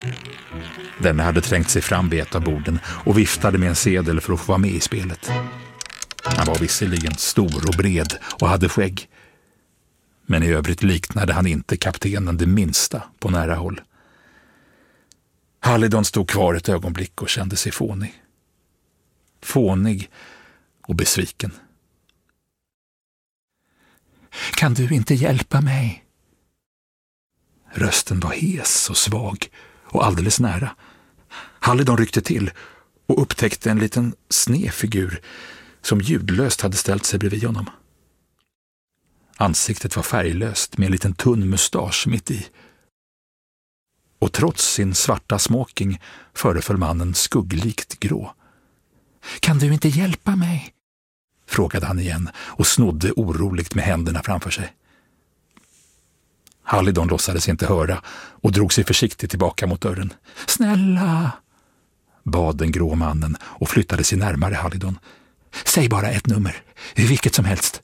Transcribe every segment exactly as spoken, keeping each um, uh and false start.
Denne hade trängt sig fram vid ett av borden och viftade med en sedel för att få vara med i spelet. Han var visserligen stor och bred och hade skägg. Men i övrigt liknade han inte kaptenen det minsta på nära håll. Hallidon stod kvar ett ögonblick och kände sig fånig. Fånig och besviken. Kan du inte hjälpa mig? Rösten var hes och svag och alldeles nära. Hallidon ryckte till och upptäckte en liten snedfigur som ljudlöst hade ställt sig bredvid honom. Ansiktet var färglöst med en liten tunn mustasch mitt i. Och trots sin svarta smoking föreföll mannen skugglikt grå. Kan du inte hjälpa mig? Frågade han igen och snodde oroligt med händerna framför sig. Hallidon låtsades inte höra och drog sig försiktigt tillbaka mot dörren. Snälla, bad den grå mannen och flyttade sig närmare Hallidon. Säg bara ett nummer, vilket som helst.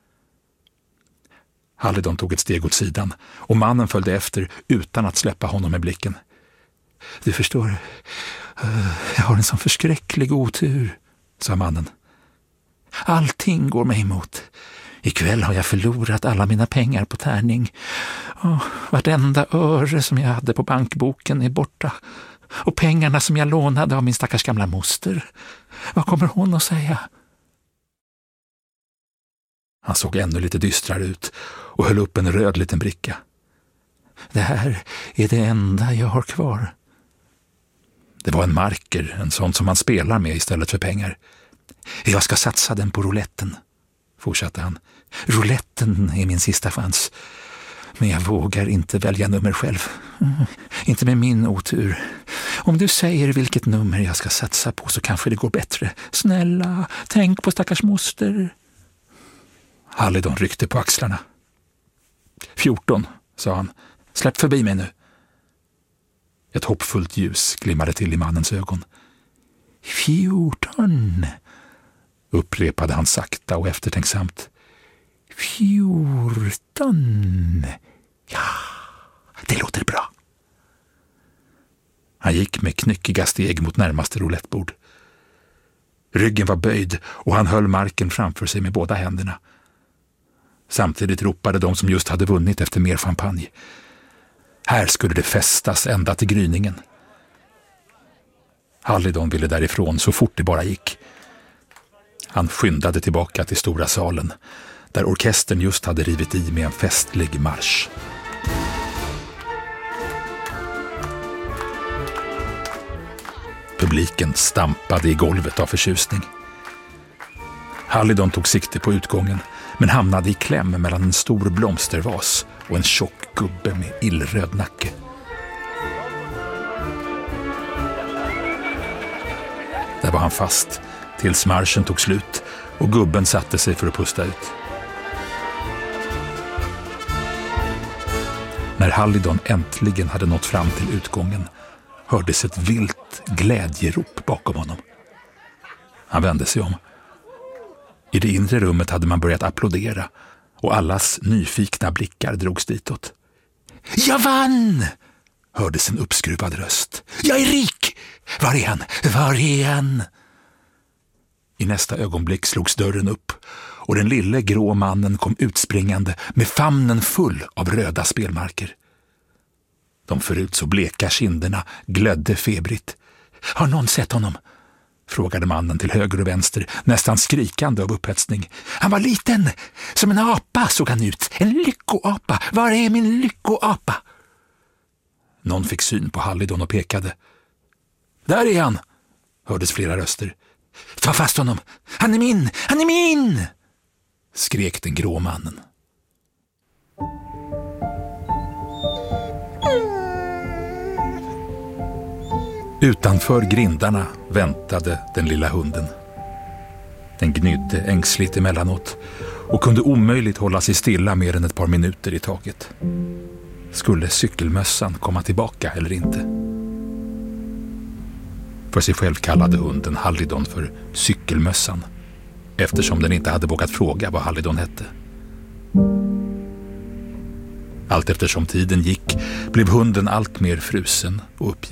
Hallidon tog ett steg åt sidan och mannen följde efter utan att släppa honom med blicken. Du förstår, jag har en sån förskräcklig otur, sa mannen. Allting går mig emot. Ikväll har jag förlorat alla mina pengar på tärning. Oh, vartenda öre som jag hade på bankboken är borta. Och pengarna som jag lånade av min stackars gamla moster. Vad kommer hon att säga? Han såg ännu lite dystrare ut och höll upp en röd liten bricka. Det här är det enda jag har kvar. Det var en marker, en sån som man spelar med istället för pengar. Jag ska satsa den på rouletten, fortsatte han. Rouletten är min sista chans. Men jag vågar inte välja nummer själv. Mm, inte med min otur. Om du säger vilket nummer jag ska satsa på så kanske det går bättre. Snälla, tänk på stackars moster. Hallidon ryckte på axlarna. fjorton, sa han. Släpp förbi mig nu. Ett hoppfullt ljus glimmade till i mannens ögon. fjorton, upprepade han sakta och eftertänksamt. fjorton. Ja, det låter bra. Han gick med knyckiga steg mot närmaste roulettbord. Ryggen var böjd och han höll marken framför sig med båda händerna. Samtidigt ropade de som just hade vunnit efter mer champagne. Här skulle det festas ända till gryningen. Hallidon ville därifrån så fort det bara gick. Han skyndade tillbaka till stora salen, där orkestern just hade rivit i med en festlig marsch. Publiken stampade i golvet av förtjusning. Hallidon tog sikte på utgången, men hamnade i kläm mellan en stor blomstervas och en tjock gubbe med illröd nacke. Där var han fast, tills marschen tog slut och gubben satte sig för att pusta ut. När Hallidon äntligen hade nått fram till utgången hördes ett vilt glädjerop bakom honom. Han vände sig om. I det inre rummet hade man börjat applådera och allas nyfikna blickar drogs ditåt. Jag vann! Hördes en uppskruvad röst. Jag är rik! Var är han? Var är han? I nästa ögonblick slogs dörren upp och den lille grå mannen kom utspringande med famnen full av röda spelmarker. De förut så bleka kinderna glödde febrigt. Har någon sett honom? Frågade mannen till höger och vänster, nästan skrikande av upphetsning. Han var liten, som en apa såg han ut. En lyckoapa. Var är min lyckoapa? Någon fick syn på Hallidon och pekade. Där är han, hördes flera röster. Ta fast honom. Han är min, han är min! Skrek den grå mannen. Utanför grindarna väntade den lilla hunden. Den gnydde ängsligt emellanåt och kunde omöjligt hålla sig stilla mer än ett par minuter i taget. Skulle cykelmössan komma tillbaka eller inte? För sig själv kallade hunden Hallidon för cykelmössan, eftersom den inte hade vågat fråga vad Hallidon hette. Allt eftersom tiden gick blev hunden allt mer frusen och uppgiven.